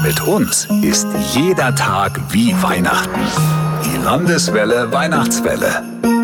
Mit uns ist jeder Tag wie Weihnachten. Die Landeswelle Weihnachtswelle.